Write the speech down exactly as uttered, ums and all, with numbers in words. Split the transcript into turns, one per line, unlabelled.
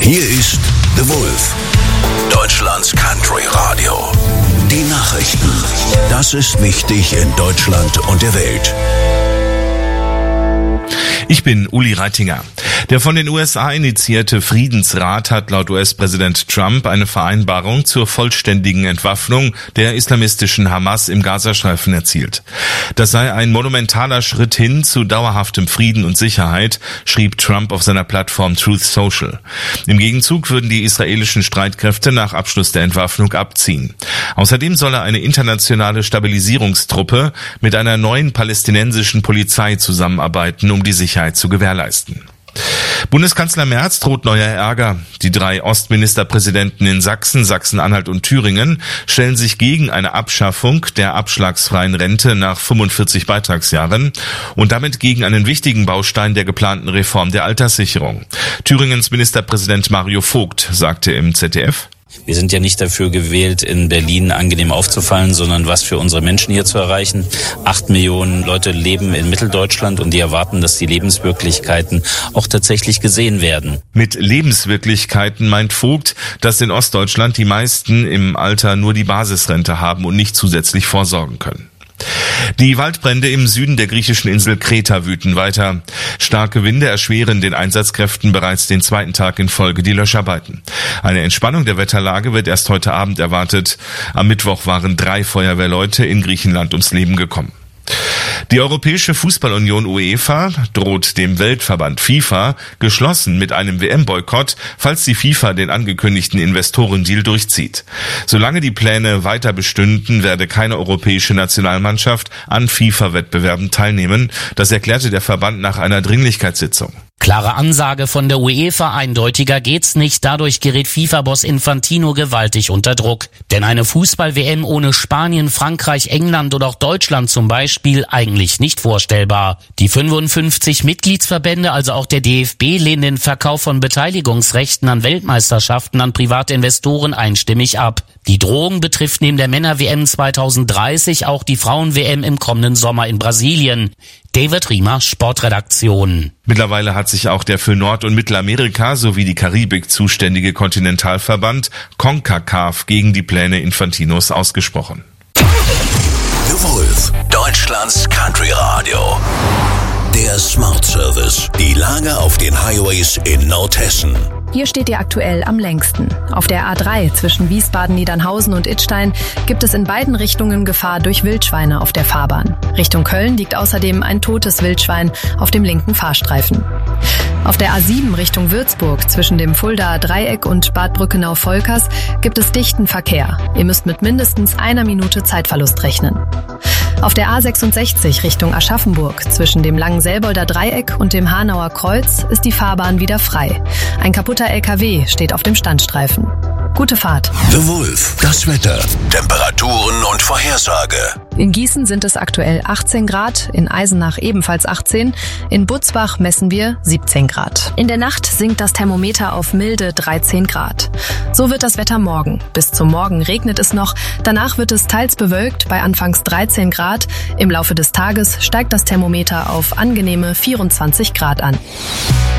Hier ist The Wolf, Deutschlands Country Radio. Die Nachrichten. Das ist wichtig in Deutschland und der Welt.
Ich bin Uli Reitinger. Der von den U S A initiierte Friedensrat hat laut U S-Präsident Trump eine Vereinbarung zur vollständigen Entwaffnung der islamistischen Hamas im Gazastreifen erzielt. Das sei ein monumentaler Schritt hin zu dauerhaftem Frieden und Sicherheit, schrieb Trump auf seiner Plattform Truth Social. Im Gegenzug würden die israelischen Streitkräfte nach Abschluss der Entwaffnung abziehen. Außerdem solle eine internationale Stabilisierungstruppe mit einer neuen palästinensischen Polizei zusammenarbeiten, um die Sicherheit zu gewährleisten. Bundeskanzler Merz droht neuer Ärger. Die drei Ostministerpräsidenten in Sachsen, Sachsen-Anhalt und Thüringen stellen sich gegen eine Abschaffung der abschlagsfreien Rente nach fünfundvierzig Beitragsjahren und damit gegen einen wichtigen Baustein der geplanten Reform der Alterssicherung. Thüringens Ministerpräsident Mario Vogt sagte im Z D F:
Wir sind ja nicht dafür gewählt, in Berlin angenehm aufzufallen, sondern was für unsere Menschen hier zu erreichen. Acht Millionen Leute leben in Mitteldeutschland und die erwarten, dass die Lebenswirklichkeiten auch tatsächlich gesehen werden.
Mit Lebenswirklichkeiten meint Vogt, dass in Ostdeutschland die meisten im Alter nur die Basisrente haben und nicht zusätzlich vorsorgen können. Die Waldbrände im Süden der griechischen Insel Kreta wüten weiter. Starke Winde erschweren den Einsatzkräften bereits den zweiten Tag in Folge die Löscharbeiten. Eine Entspannung der Wetterlage wird erst heute Abend erwartet. Am Mittwoch waren drei Feuerwehrleute in Griechenland ums Leben gekommen. Die Europäische Fußballunion UEFA droht dem Weltverband FIFA geschlossen mit einem W M-Boykott, falls die FIFA den angekündigten Investorendeal durchzieht. Solange die Pläne weiter bestünden, werde keine europäische Nationalmannschaft an FIFA-Wettbewerben teilnehmen. Das erklärte der Verband nach einer Dringlichkeitssitzung.
Klare Ansage von der UEFA, eindeutiger geht's nicht. Dadurch gerät FIFA-Boss Infantino gewaltig unter Druck. Denn eine Fußball-W M ohne Spanien, Frankreich, England oder auch Deutschland zum Beispiel eigentlich nicht vorstellbar. Die fünfundfünfzig Mitgliedsverbände, also auch der D F B, lehnen den Verkauf von Beteiligungsrechten an Weltmeisterschaften an private Investoren einstimmig ab. Die Drohung betrifft neben der Männer-W M zweitausenddreißig auch die Frauen-W M im kommenden Sommer in Brasilien. David Riemer, Sportredaktion.
Mittlerweile hat sich auch der für Nord- und Mittelamerika sowie die Karibik zuständige Kontinentalverband CONCACAF gegen die Pläne Infantinos ausgesprochen.
The Wolf, Deutschlands Country Radio. Der Smart Service. Die Lage auf den Highways in Nordhessen.
Hier steht ihr aktuell am längsten. Auf der A drei zwischen Wiesbaden, Niedernhausen und Idstein gibt es in beiden Richtungen Gefahr durch Wildschweine auf der Fahrbahn. Richtung Köln liegt außerdem ein totes Wildschwein auf dem linken Fahrstreifen. Auf der A sieben Richtung Würzburg zwischen dem Fuldaer Dreieck und Bad Brückenau-Volkers gibt es dichten Verkehr. Ihr müsst mit mindestens einer Minute Zeitverlust rechnen. Auf der A sechsundsechzig Richtung Aschaffenburg zwischen dem Langenselbolder Dreieck und dem Hanauer Kreuz ist die Fahrbahn wieder frei. Ein kaputter L K W steht auf dem Standstreifen. Gute Fahrt.
The Wolf, das Wetter, Temperaturen und Vorhersage.
In Gießen sind es aktuell achtzehn Grad, in Eisenach ebenfalls achtzehn, in Butzbach messen wir siebzehn Grad. In der Nacht sinkt das Thermometer auf milde dreizehn Grad. So wird das Wetter morgen. Bis zum Morgen regnet es noch, danach wird es teils bewölkt bei anfangs dreizehn Grad. Im Laufe des Tages steigt das Thermometer auf angenehme vierundzwanzig Grad an.